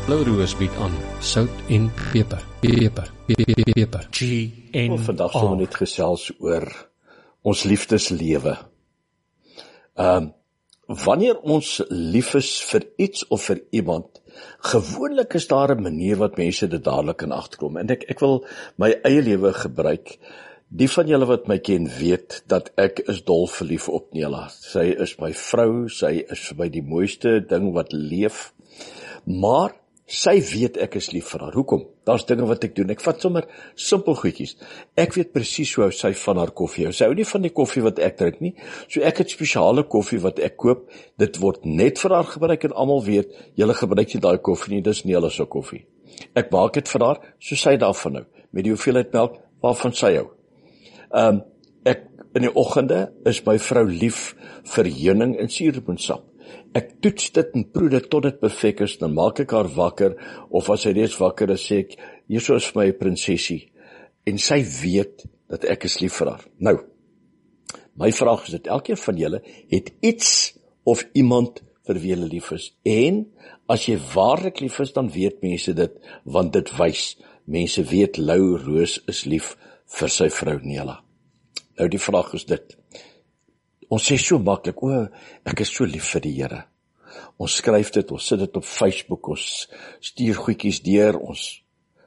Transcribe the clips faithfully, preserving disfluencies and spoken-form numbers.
Blou Roos bied aan sout en peper, peper, peper, peper, G en Ons vandag sal ons net gesels oor ons liefdeslewe. Um, wanneer ons lief is vir iets of vir iemand, gewoonlik is daar 'n manier wat mense dit dadelik in agterkom. En ek, ek wil my eie lewe gebruik. Die van julle wat my ken weet dat ek is dol verlief op Nela. Sy is my vrou, sy is vir my die mooiste ding wat leef. Maar sy weet ek is lief vir haar. Hoekom? Daar's dinge wat ek doen. Ek vat sommer simpel goedjies. Ek weet presies hoe sy van haar koffie hou. Sy hou nie van die koffie wat ek drink nie. So ek het spesiale koffie wat ek koop. Dit word net vir haar gebruik en almal weet, julle gebruik nie daai koffie nie, dis Nela se koffie. Ek maak dit vir haar, so sy daarvan hou, met die hoeveelheid melk waarvan sy hou. Um, ek, in die oggende is my vrou lief vir heuning en suurlemoensap. Ek toets dit en proe dit tot dit perfek is, dan maak ek haar wakker, of as sy reeds wakker is, sê ek, hierso is vir my prinsesie, en sy weet dat ek is lief vir haar. Nou, my vraag is dit, elkeen van julle het iets of iemand vir wie julle lief is, en as jy waarlik lief is, dan weet mense dit, want dit wys, mense weet Blou Roos is lief vir sy vrou Nela. Nou die vraag is dit, ons sê so maklik, o, ek is so lief vir die Here. Ons skryf dit, ons sit dit op Facebook, ons stuur goedjies deur, ons,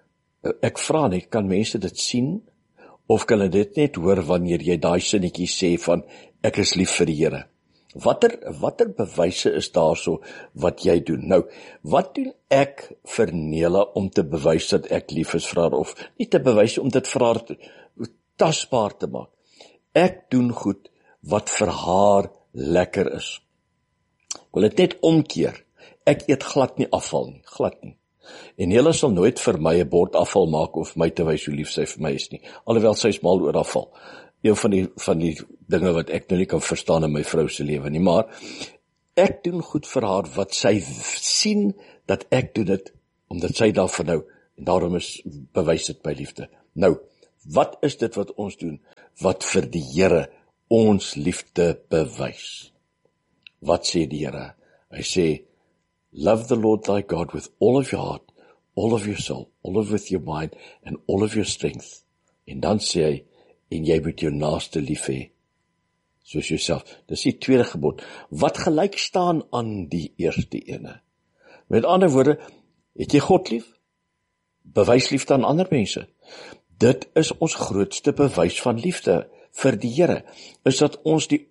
ek vra net, kan mense dit sien, of kan hulle dit net hoor wanneer jy daai sinnetjie sê van, ek is lief vir die Here? Watter, watter bewyse is daar so wat jy doen? Nou, wat doen ek vir Nela om te bewys dat ek lief is vir haar, of nie te bewys, om dit vir haar te, tasbaar te maak? Ek doen goed wat vir haar lekker is. Ek wil dit net omkeer. Ek eet glad nie afval nie, glad nie. En Nela sal nooit vir my 'n bord afval maak of my te wys hoe lief sy vir my is nie. Alhoewel sy is mal oor afval. Een van die van die dinge wat ek nou nie kan verstaan in my vrou se lewe nie, maar ek doen goed vir haar wat sy sien dat ek doen dit omdat sy daarvan hou en daarom is bewys dit my liefde. Nou, wat is dit wat ons doen wat vir die Here ons liefde bewys? Wat sê die Here? Hy sê, love the Lord thy God with all of your heart, all of your soul, all of with your mind, and all of your strength. En dan sê hy, en jy moet jou naaste lief hê, soos jouself. Dis die tweede gebod, wat gelyk staan aan die eerste ene. Met ander woorde, het jy God lief? Bewys liefde aan ander mense. Dit is ons grootste bewys van liefde vir die Here, is dat ons die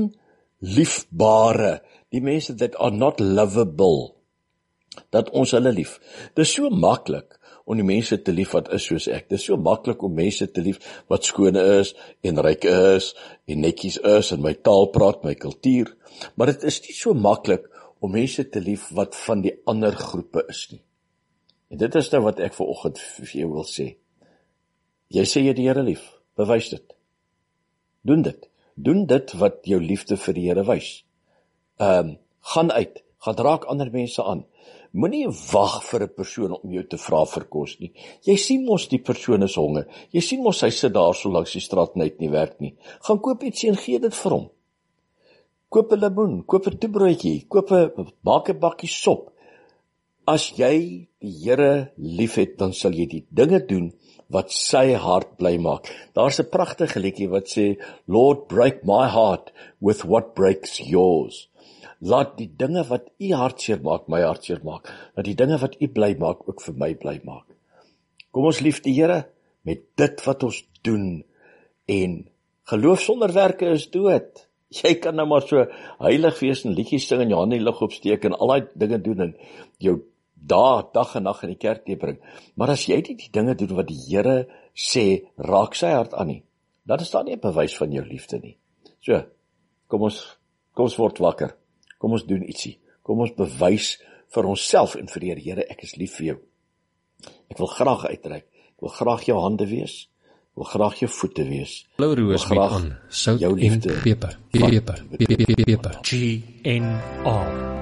onliefbare, die mense that are not lovable, dat ons hulle lief. Dit is so maklik om die mense te lief wat is soos ek. Dit is so maklik om mense te lief wat skoon is, en ryk is, en netjies is, en my taal praat, my kultuur. Maar dit is nie so maklik om mense te lief wat van die ander groepe is nie. En dit is nou wat ek vanoggend vir jou wil sê. Jy sê jy die Here lief, bewys dit. Doen dit. Doen dit wat jou liefde vir die Here wys. Um, gaan uit, gaan raak ander mense aan. Moenie wag vir 'n persoon om jou te vra vir kos nie. Jy sien mos die persoon is honger. Jy sien mos hy sit daar so langs die straat en hy het nie werk nie. Gaan koop ietsie en gee dit vir hom. Koop 'n lemoen, koop 'n toebroodjie, koop 'n maak 'n bakkie sop. As jy die Here liefhet, dan sal jy die dinge doen wat sy hart bly maak. Daar's 'n pragtige liedjie wat sê, Lord, break my heart with what breaks yours. Laat die dinge wat u hartseer maak, my hartseer maak. Laat die dinge wat u bly maak, ook vir my bly maak. Kom ons lief die Here met dit wat ons doen. En geloof sonder werke is dood. Jy kan nou maar so heilig wees en liedjies sing en jou hande in die lug opsteek en al daai dinge doen en jou daar, dag en nag in die kerk bring. Maar as jy nie die dinge doen wat die Here sê, raak sy hart aan nie, dan is daar nie 'n bewys van jou liefde nie. So, kom ons, kom ons word wakker. Kom ons doen ietsie. Kom ons bewys vir onsself en vir die Here, ek is lief vir jou. Ek wil graag uitreik. Ek wil graag jou hande wees. Ek wil graag jou voete wees. Blou Roos bied aan sout en peper, peper, peper, peper, G en A.